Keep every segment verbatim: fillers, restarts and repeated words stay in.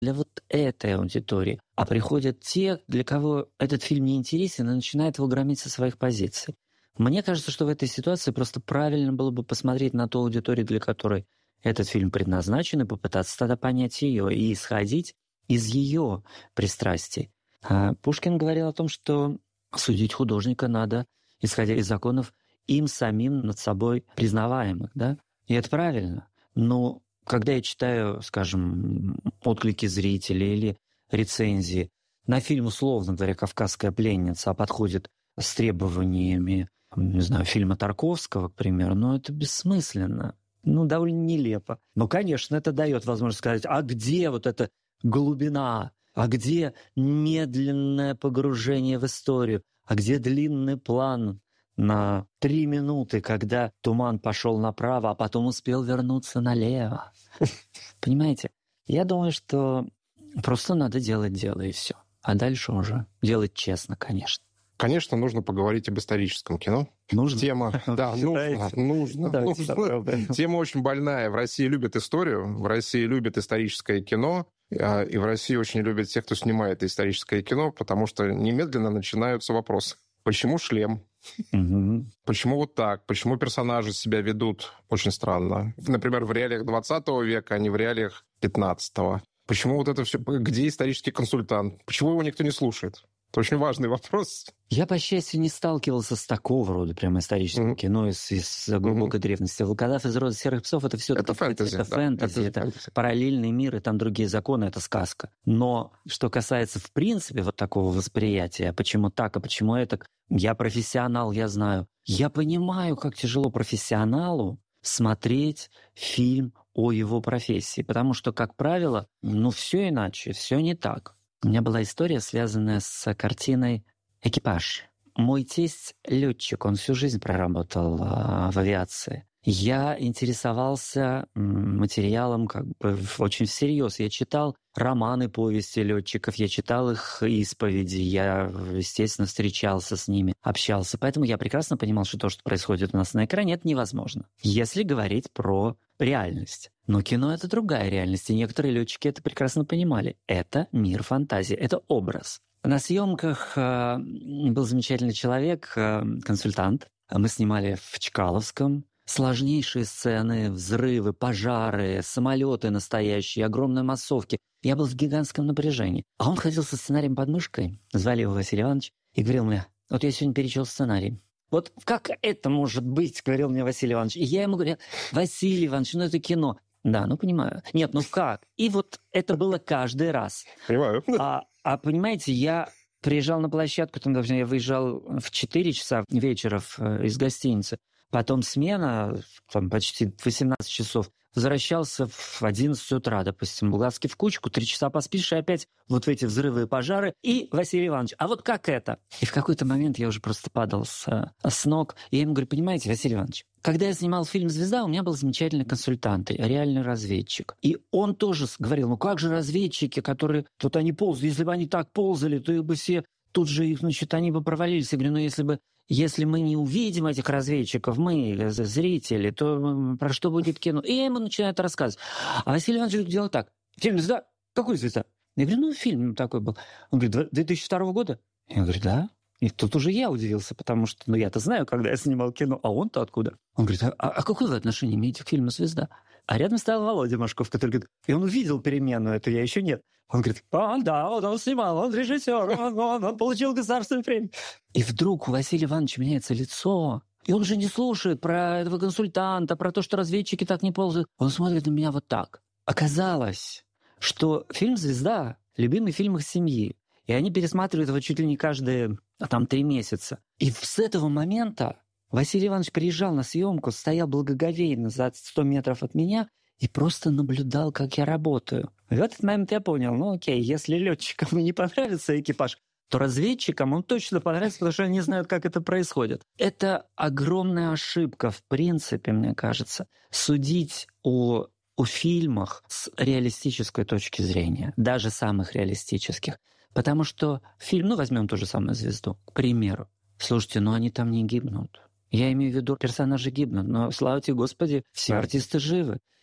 для вот этой аудитории. А приходят те, для кого этот фильм не интересен, и начинают его громить со своих позиций. Мне кажется, что в этой ситуации просто правильно было бы посмотреть на ту аудиторию, для которой этот фильм предназначен, и попытаться тогда понять ее и исходить из ее пристрастий. А Пушкин говорил о том, что судить художника надо, исходя из законов, им самим над собой признаваемых. Да? И это правильно. Но когда я читаю, скажем, отклики зрителей или рецензии на фильм, условно говоря, «Кавказская пленница», а подходит с требованиями, не знаю, фильма Тарковского, к примеру, но это бессмысленно, ну, довольно нелепо. Но, конечно, это дает возможность сказать, а где вот эта глубина, а где медленное погружение в историю, а где длинный план на три минуты, когда туман пошел направо, а потом успел вернуться налево. Понимаете? Я думаю, что просто надо делать дело, и все. А дальше уже делать честно, конечно. Конечно, нужно поговорить об историческом кино. Нужно? Тема, да, нужно, нужно. нужно. Тема очень больная. В России любят историю, в России любят историческое кино, и в России очень любят тех, кто снимает историческое кино, потому что немедленно начинаются вопросы. Почему шлем? Угу. Почему вот так? Почему персонажи себя ведут очень странно? Например, в реалиях двадцатого века, а не в реалиях пятнадцатого. Почему вот это все? Где исторический консультант? Почему его никто не слушает? Это очень важный вопрос. Я, по счастью, не сталкивался с такого рода прямо историческим mm-hmm. кино из, из глубокой mm-hmm. древности. «Волкодав из рода серых псов» — это все это фэнтези. Это, фэнтези, да. это, это фэнтези. Параллельный мир, и там другие законы, это сказка. Но что касается, в принципе, вот такого восприятия, почему так, а почему это, я профессионал, я знаю. Я понимаю, как тяжело профессионалу смотреть фильм о его профессии, потому что, как правило, ну, все иначе, все не так. У меня была история, связанная с картиной «Экипаж». Мой тесть — летчик, он всю жизнь проработал в авиации. Я интересовался материалом как бы очень всерьез. Я читал романы, повести летчиков, я читал их исповеди, я, естественно, встречался с ними, общался. Поэтому я прекрасно понимал, что то, что происходит у нас на экране, это невозможно, если говорить про реальность. Но кино — это другая реальность, и некоторые летчики это прекрасно понимали. Это мир фантазии, это образ. На съемках э, был замечательный человек, э, консультант. Мы снимали в Чкаловском. Сложнейшие сцены, взрывы, пожары, самолеты настоящие, огромные массовки. Я был в гигантском напряжении. А он ходил со сценарием под мышкой, звали его Василий Иванович, и говорил мне, вот я сегодня перечел сценарий. Вот как это может быть, говорил мне Василий Иванович. И я ему говорю, Василий Иванович, ну это кино. Да, ну понимаю. Нет, ну как? И вот это было каждый раз. Понимаю. А, а понимаете, я приезжал на площадку, там, допустим, я выезжал в четыре часа вечера из гостиницы. Потом смена, там, почти восемнадцать часов, возвращался в одиннадцать утра, допустим, Булгавский в кучку, три часа поспишь, и опять вот в эти взрывы и пожары, и Василий Иванович, а вот как это? И в какой-то момент я уже просто падал с, с ног, и я ему говорю, понимаете, Василий Иванович, когда я снимал фильм «Звезда», у меня был замечательный консультант, реальный разведчик. И он тоже говорил, ну как же разведчики, которые, тут они ползают, если бы они так ползали, то их бы все, тут же, значит, они бы провалились. Я говорю, ну если бы Если мы не увидим этих разведчиков, мы, зрители, то про что будет кино? И я ему начинаю это рассказывать. А Василий Иванович делал так. Фильм «Звезда»? Какой «Звезда»? Я говорю, ну, фильм такой был. Он говорит, две тысячи второго года? Я говорю, да. И тут уже я удивился, потому что, ну, я-то знаю, когда я снимал кино, а он-то откуда? Он говорит, а, а какое вы отношение имеете к фильму «Звезда»? А рядом стоял Володя Машков, который говорит, и он увидел перемену эту, я еще нет. Он говорит, а, да, вот он снимал, он режиссер, он, он, он получил государственную премию. И вдруг у Василия Ивановича меняется лицо, и он же не слушает про этого консультанта, про то, что разведчики так не ползают. Он смотрит на меня вот так. Оказалось, что фильм «Звезда» — любимый фильм их семьи. И они пересматривают его чуть ли не каждые, а там, три месяца. И с этого момента Василий Иванович приезжал на съемку, стоял благоговейно за сто метров от меня и просто наблюдал, как я работаю. И в этот момент я понял, ну окей, если летчикам не понравится экипаж, то разведчикам он точно понравится, потому что они не знают, как это происходит. Это огромная ошибка, в принципе, мне кажется, судить о, о фильмах с реалистической точки зрения, даже самых реалистических. Потому что фильм, ну возьмем ту же самую «Звезду», к примеру. Слушайте, ну они там не гибнут. Я имею в виду, персонажи гибнут, но, слава тебе, Господи, все артисты живы.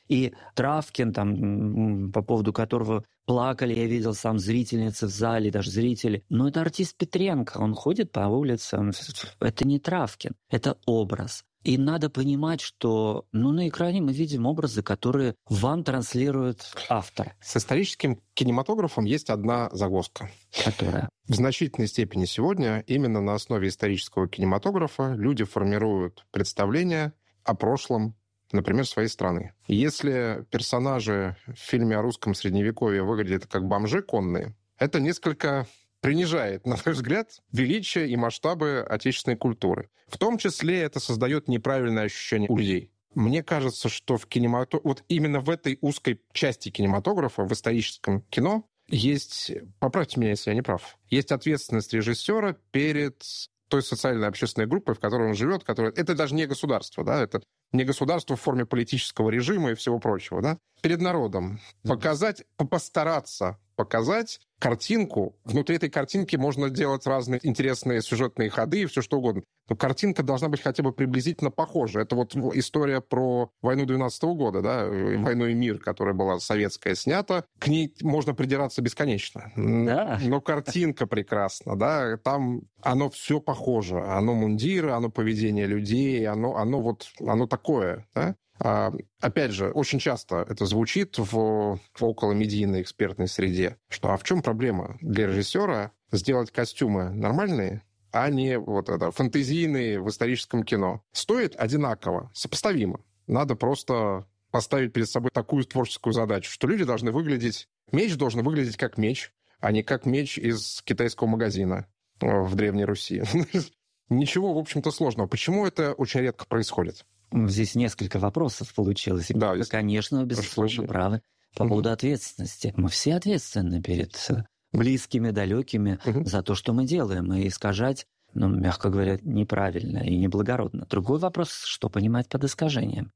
И Травкин, там, по поводу которого плакали, я видел сам зрительницы в зале, даже зрители. Но это артист Петренко, он ходит по улицам. Это не Травкин, это образ. И надо понимать, что ну, на экране мы видим образы, которые вам транслирует автор. С историческим кинематографом есть одна загвоздка. Которая? В значительной степени сегодня именно на основе исторического кинематографа люди формируют представление о прошлом, например, своей страны. Если персонажи в фильме о русском средневековье выглядят как бомжи конные, это несколько принижает, на мой взгляд, величие и масштабы отечественной культуры. В том числе это создает неправильное ощущение у людей. Мне кажется, что в кинематографе, вот именно в этой узкой части кинематографа, в историческом кино, есть, поправьте меня, если я не прав, есть ответственность режиссера перед той социальной общественной группой, в которой он живет, которая... Это даже не государство, да, это не государство в форме политического режима и всего прочего, да, перед народом. Показать, постараться показать картинку. Внутри этой картинки можно делать разные интересные сюжетные ходы и все что угодно. Но картинка должна быть хотя бы приблизительно похожа. Это вот история про войну двенадцатого года, да, «Войну и мир», которая была советская, снята. К ней можно придираться бесконечно. Да. Но картинка прекрасна, да, там оно все похоже. Оно мундиры, оно поведение людей, оно, оно вот, оно такое, да. А, опять же, очень часто это звучит в, в околомедийной экспертной среде, что а в чем проблема для режиссера сделать костюмы нормальные, а не вот это фэнтезийные в историческом кино? Стоит одинаково, сопоставимо. Надо просто поставить перед собой такую творческую задачу, что люди должны выглядеть... Меч должен выглядеть как меч, а не как меч из китайского магазина в Древней Руси. Ничего, в общем-то, сложного. Почему это очень редко происходит? Здесь несколько вопросов получилось. Да, конечно, безусловно, правы. По угу. поводу ответственности. Мы все ответственны перед близкими, далекими угу. за то, что мы делаем. И искажать, ну, мягко говоря, неправильно и неблагородно. Другой вопрос, что понимать под искажением.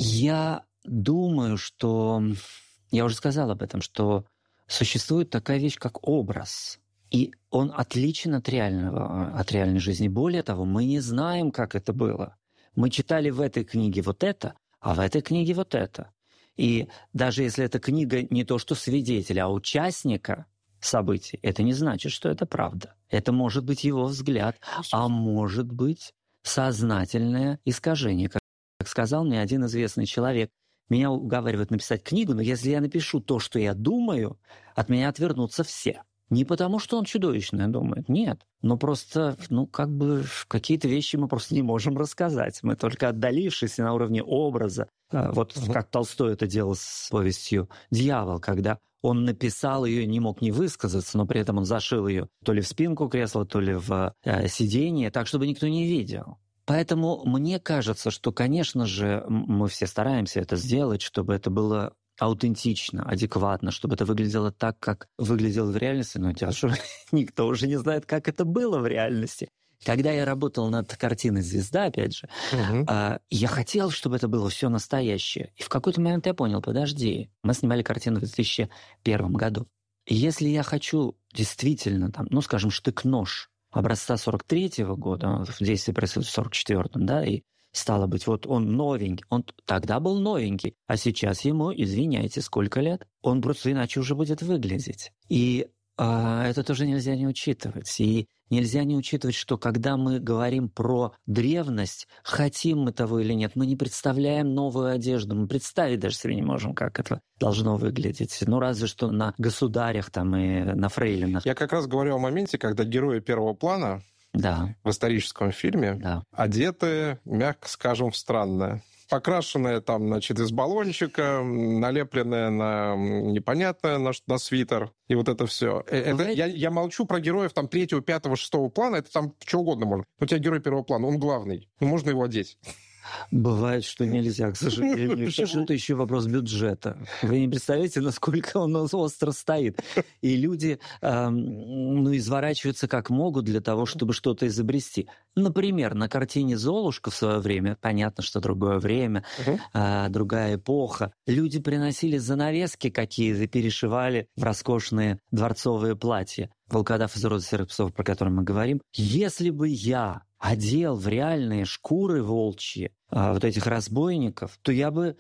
Я думаю, что... Я уже сказал об этом, что существует такая вещь, как образ. И он отличен от реального, от реальной жизни. Более того, мы не знаем, как это было. Мы читали в этой книге вот это, а в этой книге вот это. И даже если эта книга не то что свидетеля, а участника событий, это не значит, что это правда. Это может быть его взгляд, а может быть сознательное искажение. Как сказал мне один известный человек, меня уговаривают написать книгу, но если я напишу то, что я думаю, от меня отвернутся все. Не потому, что он чудовищное думает, нет. Но просто, ну, как бы какие-то вещи мы просто не можем рассказать. Мы только отдалившись на уровне образа. Вот угу. как Толстой это делал с повестью «Дьявол», когда он написал ее, не мог не высказаться, но при этом он зашил ее то ли в спинку кресла, то ли в э, сиденье, так, чтобы никто не видел. Поэтому мне кажется, что, конечно же, мы все стараемся это сделать, чтобы это было аутентично, адекватно, чтобы это выглядело так, как выглядело в реальности. Но Тяша, никто уже не знает, как это было в реальности. Когда я работал над картиной «Звезда», опять же, угу. э, я хотел, чтобы это было все настоящее. И в какой-то момент я понял, подожди, мы снимали картину в две тысячи первом году. И если я хочу действительно, там, ну, скажем, штык-нож образца сорок третьего года, в действии происходит в сорок четвёртом, да, и стало быть, вот он новенький, он тогда был новенький, а сейчас ему, извиняйте, сколько лет? Он просто иначе уже будет выглядеть. И э, это тоже нельзя не учитывать. И нельзя не учитывать, что когда мы говорим про древность, хотим мы того или нет, мы не представляем новую одежду, мы представить даже себе не можем, как это должно выглядеть. Ну, разве что на государях там и на фрейлинах. Я как раз говорю о моменте, когда герои первого плана да. в историческом фильме да. одеты, мягко скажем, в странное. Покрашенная там, значит, из баллончика, налепленная на непонятное, на, на свитер, и вот это все. Это, я, я молчу про героев там третьего, пятого, шестого плана, это там что угодно можно. Но у тебя герой первого плана, он главный, ну, можно его одеть. Bывает, что нельзя, к сожалению. Это еще вопрос бюджета. Вы не представляете, насколько он остро стоит. И люди э, ну, изворачиваются как могут для того, чтобы что-то изобрести. Например, на картине «Золушка» в свое время, понятно, что другое время, uh-huh. э, другая эпоха, люди приносили занавески какие-то, перешивали в роскошные дворцовые платья. «Волкодав из рода серых псов», про который мы говорим. Если бы я одел в реальные шкуры волчьи а, вот этих разбойников, то я бы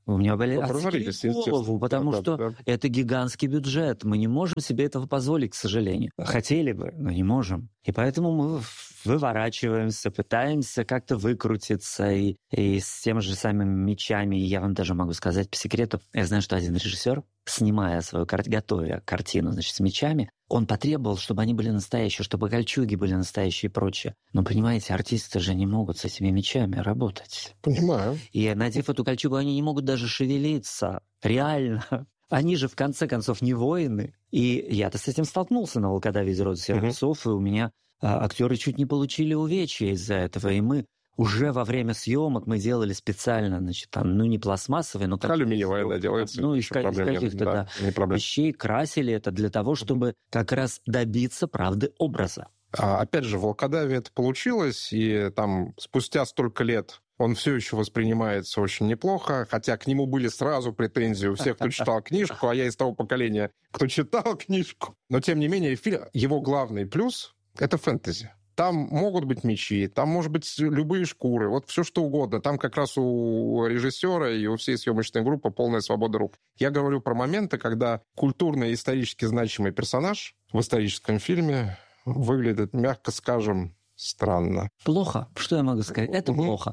У меня были отскили голову, потому да, что да, да. это гигантский бюджет. Мы не можем себе этого позволить, к сожалению. Хотели бы, но не можем. И поэтому мы выворачиваемся, пытаемся как-то выкрутиться. И, и с теми же самыми мечами, я вам даже могу сказать по секрету, я знаю, что один режиссер, снимая свою картину, готовя картину, значит, с мечами, он потребовал, чтобы они были настоящие, чтобы кольчуги были настоящие и прочее. Но, понимаете, артисты же не могут с этими мечами работать. Понимаю. И, надев эту кольчугу, они не могут даже шевелиться. Реально. Они же, в конце концов, не воины. И я-то с этим столкнулся на волкодаве из рода Сердцов, угу. и у меня а, актеры чуть не получили увечья из-за этого. И мы уже во время съемок мы делали специально, значит, там, ну, не пластмассовые, но... Как алюминиевая, да, делается. Ну, из, из каких-то, да, да вещей красили это для того, чтобы как раз добиться правды образа. А, опять же, в «Волкодаве» это получилось, и там спустя столько лет он все еще воспринимается очень неплохо, хотя к нему были сразу претензии у всех, кто читал книжку, а я из того поколения, кто читал книжку. Но, тем не менее, фильм, его главный плюс — это фэнтези. Там могут быть мечи, там может быть любые шкуры, вот все что угодно. Там как раз у режиссера и у всей съемочной группы полная свобода рук. Я говорю про моменты, когда культурно и исторически значимый персонаж в историческом фильме выглядит, мягко скажем, странно. Плохо. Что я могу сказать? Это угу. плохо.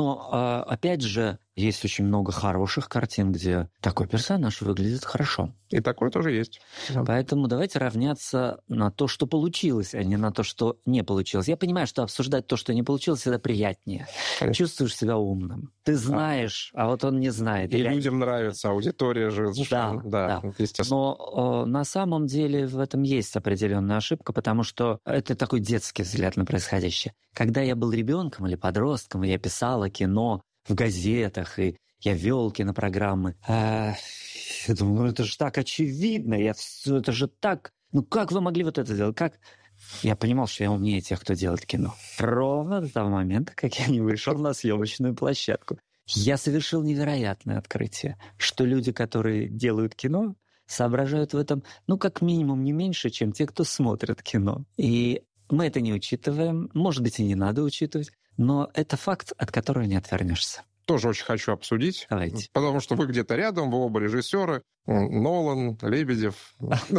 Но, опять же, есть очень много хороших картин, где такой персонаж выглядит хорошо. И такое тоже есть. Поэтому давайте равняться на то, что получилось, а не на то, что не получилось. Я понимаю, что обсуждать то, что не получилось, это приятнее. Конечно. Чувствуешь себя умным. Ты знаешь, а, а вот он не знает. И Или... людям нравится, аудитория же. Да, да, да. Естественно. Но о, на самом деле в этом есть определенная ошибка, потому что это такой детский взгляд на происходящее. Когда я был ребенком или подростком, и я писала кино в газетах, и я вел кинопрограммы, а, я думаю, ну это же так очевидно, я, это же так... Ну как вы могли вот это сделать? Как... Я понимал, что я умнее тех, кто делает кино. Ровно до того момента, как я не вышел на съемочную площадку. Я совершил невероятное открытие, что люди, которые делают кино, соображают в этом, ну, как минимум, не меньше, чем те, кто смотрит кино. И мы это не учитываем, может быть, и не надо учитывать, но это факт, от которого не отвернешься. Тоже очень хочу обсудить. Давайте. Потому что вы где-то рядом, вы оба режиссеры. Нолан, Лебедев.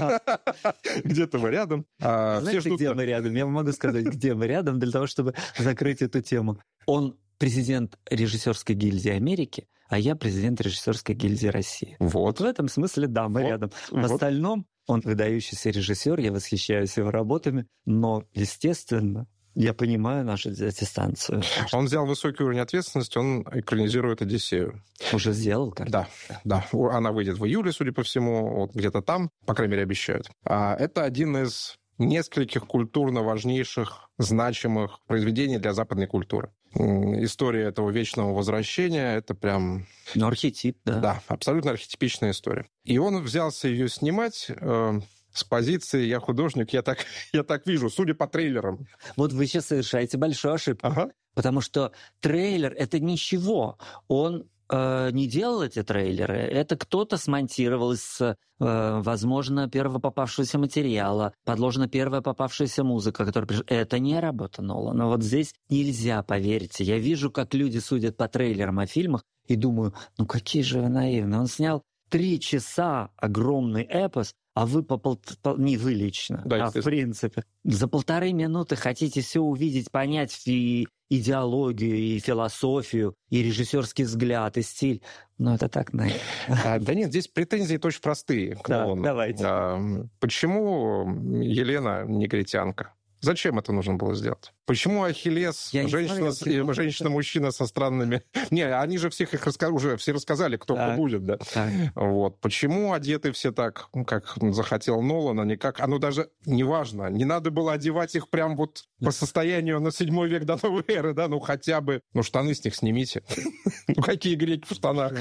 Где-то вы рядом. Знаете, где мы рядом? Я могу сказать, где мы рядом, для того, чтобы закрыть эту тему. Он президент режиссерской гильдии Америки, а я президент режиссерской гильдии России. Вот. В этом смысле, да, мы рядом. В остальном, он выдающийся режиссер, я восхищаюсь его работами, но, естественно, я понимаю нашу дистанцию. Он взял высокий уровень ответственности, он экранизирует «Одиссею». Уже сделал, как? Да, да. Она выйдет в июле, судя по всему, вот где-то там, по крайней мере, обещают. А это один из нескольких культурно важнейших, значимых произведений для западной культуры. История этого вечного возвращения — это прям... Ну, архетип, да. Да, абсолютно архетипичная история. И он взялся ее снимать... Э, с позиции «я художник», я так, я так вижу, судя по трейлерам. Вот вы сейчас совершаете большую ошибку. Ага. Потому что трейлер — это ничего. Он э, не делал эти трейлеры. Это кто-то смонтировал из, э, возможно, первого попавшегося материала, подложена первая попавшаяся музыка, которая пришла. Это не работа Нолана. Вот здесь нельзя, поверьте. Я вижу, как люди судят по трейлерам о фильмах, и думаю, ну какие же вы наивные. Он снял три часа огромный эпос, а вы по пол... не вы лично, да, а в принципе. За полторы минуты хотите все увидеть, понять и идеологию, и философию, и режиссерский взгляд, и стиль. Но это так, наверное. А, да нет, здесь претензии очень простые к да, Нолану. Давайте. А, почему Елена негритянка? Зачем это нужно было сделать? Почему Ахиллес, женщина, женщина-мужчина со странными... Не, они же всех их раска... уже все рассказали, кто так, будет, да? Так. Вот. Почему одеты все так, как захотел Нолан, а не как... Оно даже не важно. Не надо было одевать их прям вот по состоянию на седьмой век до новой эры, да? Ну, хотя бы... Ну, штаны с них снимите. Ну, какие греки в штанах?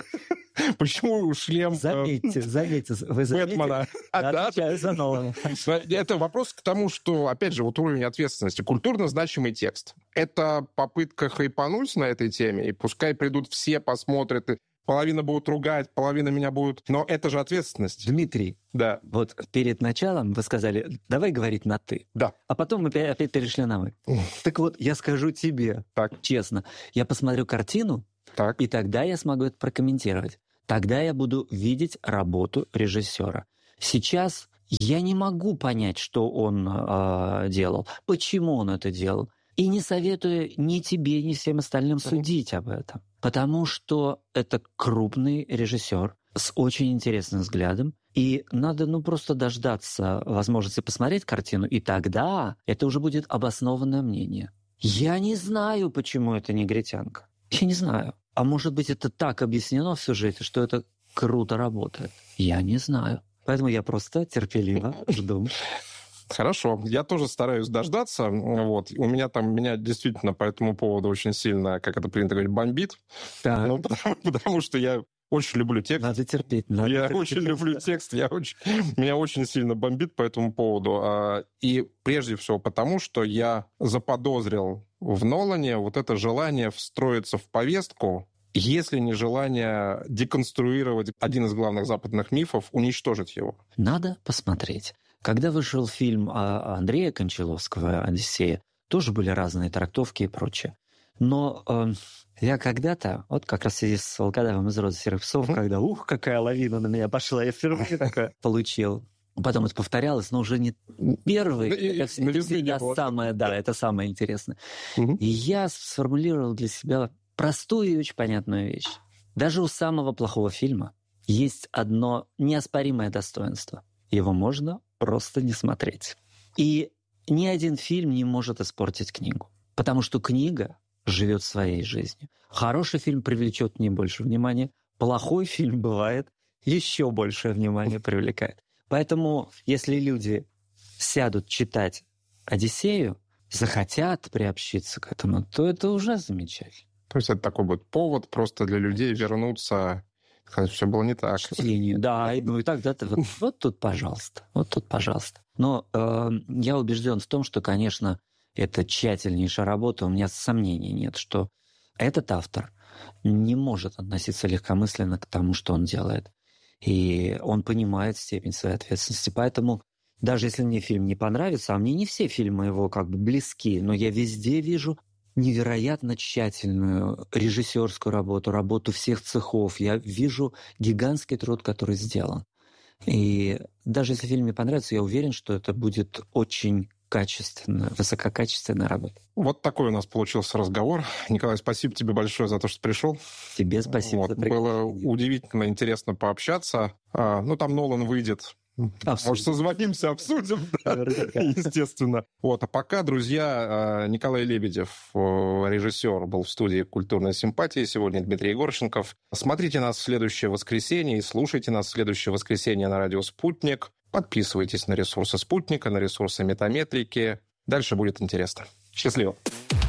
Почему шлем... Заметьте, заметьте. Вы заметите? Бэтмена. Отвечаю за Нолана. Это вопрос к тому, что, опять же, вот уровень ответственности. Культурно значимый текст. Это попытка хайпануть на этой теме, и пускай придут все, посмотрят, и половина будут ругать, половина меня будут... Но это же ответственность. Дмитрий, да. Вот перед началом вы сказали, давай говорить на «ты». Да. А потом мы опять перешли на «вы». Так вот, я скажу тебе, так. честно, я посмотрю картину, Так. И тогда я смогу это прокомментировать. Тогда я буду видеть работу режиссера. Сейчас я не могу понять, что он э, делал, почему он это делал. И не советую ни тебе, ни всем остальным судить об этом. Потому что это крупный режиссер с очень интересным взглядом. И надо ну, просто дождаться возможности посмотреть картину, и тогда это уже будет обоснованное мнение. Я не знаю, почему это негритянка. Я не знаю. А может быть, это так объяснено в сюжете, что это круто работает. Я не знаю. Поэтому я просто терпеливо жду. Хорошо. Я тоже стараюсь дождаться. Вот. У меня там, меня действительно по этому поводу очень сильно, как это принято говорить, бомбит. Так. Ну, потому, потому что я очень люблю текст. Надо терпеть. Надо я терпеть. очень люблю текст. Я очень, меня очень сильно бомбит по этому поводу. И прежде всего потому, что я заподозрил в Нолане вот это желание встроиться в повестку, если не желание деконструировать один из главных западных мифов, уничтожить его. Надо посмотреть. Когда вышел фильм Андрея Кончаловского «Одиссея», тоже были разные трактовки и прочее. Но э, я когда-то, вот как раз в связи с Волкодавом из «Розы серых псов», mm-hmm. когда, ух, какая лавина на меня пошла, я впервые такое получил. Потом это повторялось, но уже не первый. Это всегда самое, да, это самое интересное. И я сформулировал для себя простую и очень понятную вещь. Даже у самого плохого фильма есть одно неоспоримое достоинство. Его можно просто не смотреть. И ни один фильм не может испортить книгу. Потому что книга живет своей жизнью. Хороший фильм привлечет не больше внимания. Плохой фильм, бывает, еще большее внимание привлекает. Поэтому, если люди сядут читать «Одиссею», захотят приобщиться к этому, то это уже замечательно. То есть это такой вот повод просто для людей вернуться, сказать, все было не так. К чтению, да. Ну и тогда ты вот, вот тут, пожалуйста, вот тут, пожалуйста. Но э, я убежден в том, что, конечно, это тщательнейшая работа. У меня сомнений нет, что этот автор не может относиться легкомысленно к тому, что он делает. И он понимает степень своей ответственности. Поэтому даже если мне фильм не понравится, а мне не все фильмы его как бы близки, но я везде вижу невероятно тщательную режиссерскую работу, работу всех цехов. Я вижу гигантский труд, который сделан. И даже если фильм не понравится, я уверен, что это будет очень качественная, высококачественная работа. Вот такой у нас получился разговор. Николай, спасибо тебе большое за то, что пришел. Тебе спасибо вот, за приглашение. Было удивительно интересно пообщаться. А, ну, там Нолан выйдет. Обсудим. Может, созвонимся, обсудим, да, естественно. Вот, а пока, друзья, Николай Лебедев, режиссер, был в студии «Культурная симпатия». Сегодня Дмитрий Егорченков. Смотрите нас в следующее воскресенье и слушайте нас в следующее воскресенье на радио «Спутник». Подписывайтесь на ресурсы «Спутника», на ресурсы «Метаметрики». Дальше будет интересно. Счастливо.